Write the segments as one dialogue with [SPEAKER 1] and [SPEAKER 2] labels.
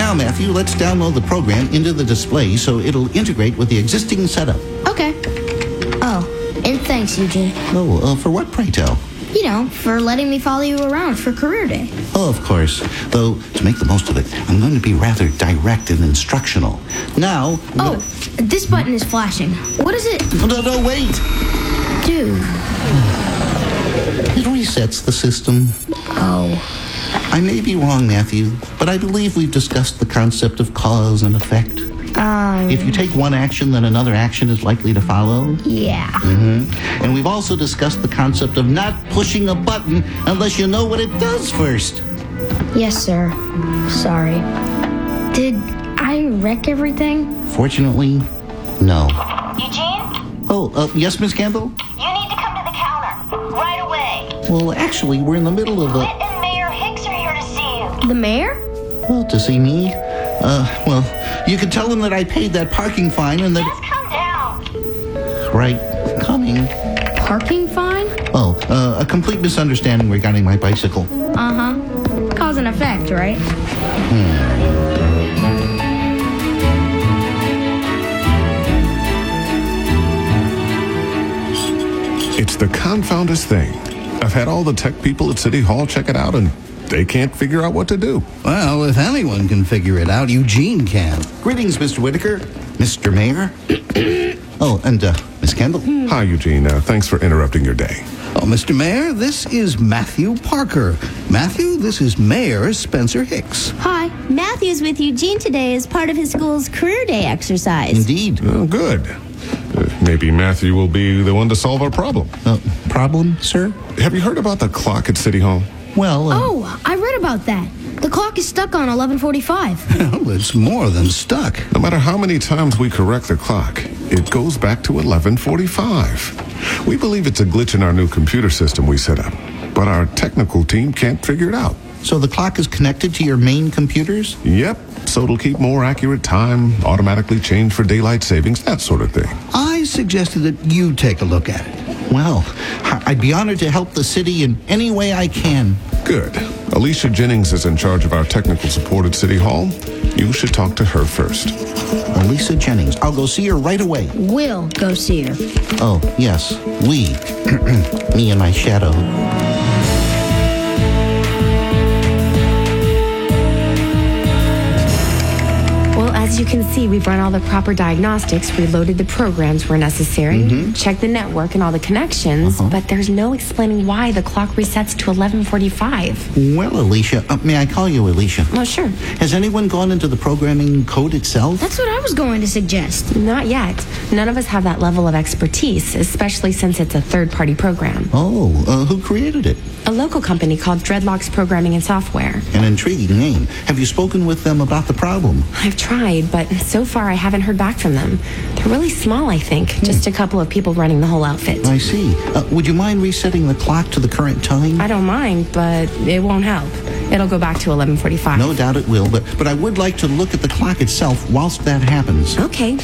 [SPEAKER 1] Now, Matthew, let's download the program into the display so it'll integrate with the existing setup.
[SPEAKER 2] Okay. Oh, and thanks, Eugene.
[SPEAKER 1] Oh, for what, pray tell?
[SPEAKER 2] You know, for letting me follow you around for Career Day.
[SPEAKER 1] Oh, of course. Though, to make the most of it, I'm going to be rather direct and instructional. Now...
[SPEAKER 2] Oh, this button is flashing. What is it?
[SPEAKER 1] No, wait!
[SPEAKER 2] Dude.
[SPEAKER 1] It resets the system.
[SPEAKER 2] Oh.
[SPEAKER 1] I may be wrong, Matthew, but I believe we've discussed the concept of cause and effect. If you take one action, then another action is likely to follow.
[SPEAKER 2] Yeah.
[SPEAKER 1] Mm-hmm. And we've also discussed the concept of not pushing a button unless you know what it does first.
[SPEAKER 2] Yes, sir. Sorry. Did I wreck everything?
[SPEAKER 1] Fortunately, no.
[SPEAKER 3] Eugene?
[SPEAKER 1] Oh, yes, Miss Campbell?
[SPEAKER 3] You need to come to the counter. Right away.
[SPEAKER 1] Well, actually, we're in the middle of
[SPEAKER 3] Whit and Mayor Hicks are here to see you.
[SPEAKER 2] The mayor?
[SPEAKER 1] Well, to see me? Well, you can tell them that I paid that parking fine and that...
[SPEAKER 3] Just come down.
[SPEAKER 1] Right. Coming.
[SPEAKER 2] Parking fine?
[SPEAKER 1] Oh, a complete misunderstanding regarding my bicycle.
[SPEAKER 2] Uh-huh. Cause and effect, right?
[SPEAKER 4] It's the confoundest thing. I've had all the tech people at City Hall check it out, and they can't figure out what to do.
[SPEAKER 5] Well, if anyone can figure it out, Eugene can.
[SPEAKER 1] Greetings, Mr. Whitaker. Mr. Mayor. Oh, and, Miss Campbell.
[SPEAKER 4] Hi, Eugene. Thanks for interrupting your day.
[SPEAKER 5] Oh, Mr. Mayor, this is Matthew Parker. Matthew, this is Mayor Spencer Hicks.
[SPEAKER 2] Hi.
[SPEAKER 6] Matthew's with Eugene today as part of his school's Career Day exercise.
[SPEAKER 1] Indeed.
[SPEAKER 4] Oh, good. Maybe Matthew will be the one to solve our problem.
[SPEAKER 1] Problem, sir?
[SPEAKER 4] Have you heard about the clock at City Hall?
[SPEAKER 1] Well,
[SPEAKER 2] Oh, I read about that. The clock is stuck on 11:45.
[SPEAKER 5] Well, it's more than stuck.
[SPEAKER 4] No matter how many times we correct the clock, it goes back to 11:45. We believe it's a glitch in our new computer system we set up, but our technical team can't figure it out.
[SPEAKER 1] so the clock is connected to your main computers?
[SPEAKER 4] Yep, so it'll keep more accurate time, automatically change for daylight savings, that sort of thing.
[SPEAKER 5] I suggested that you take a look at it.
[SPEAKER 1] Well, I'd be honored to help the city in any way I can.
[SPEAKER 4] Good. Alicia Jennings is in charge of our technical support at City Hall. You should talk to her first.
[SPEAKER 1] Lisa Jennings. I'll go see her right away.
[SPEAKER 2] We'll go see her.
[SPEAKER 1] Oh, yes. We. Me and my shadow.
[SPEAKER 7] As you can see, we've run all the proper diagnostics, reloaded the programs where necessary, checked the network and all the connections, but there's no explaining why the clock resets to 11:45.
[SPEAKER 1] Well, Alicia, may I call you Alicia?
[SPEAKER 7] Oh, sure.
[SPEAKER 1] Has anyone gone into the programming code itself?
[SPEAKER 2] That's what I was going to suggest.
[SPEAKER 7] Not yet. None of us have that level of expertise, especially since it's a third-party program.
[SPEAKER 1] Oh, who created it?
[SPEAKER 7] A local company called Dreadlocks Programming and Software.
[SPEAKER 1] An intriguing name. Have you spoken with them about the problem?
[SPEAKER 7] I've tried, but so far I haven't heard back from them. They're really small, I think. Just a couple of people running the whole outfit.
[SPEAKER 1] I see. Would you mind resetting the clock to the current time?
[SPEAKER 7] I don't mind, but it won't help. It'll go back to 11:45.
[SPEAKER 1] No doubt it will, but I would like to look at the clock itself whilst that happens.
[SPEAKER 7] Okay,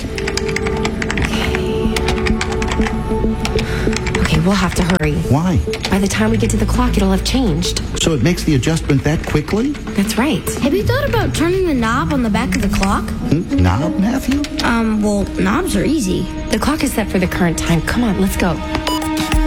[SPEAKER 7] we'll have to hurry.
[SPEAKER 1] Why?
[SPEAKER 7] By the time we get to the clock, it'll have changed.
[SPEAKER 1] So it makes the adjustment that quickly?
[SPEAKER 7] That's right.
[SPEAKER 2] Have you thought about turning the knob on the back of the clock?
[SPEAKER 1] Knob, Matthew?
[SPEAKER 2] Well, knobs are easy.
[SPEAKER 7] The clock is set for the current time. Come on, let's go.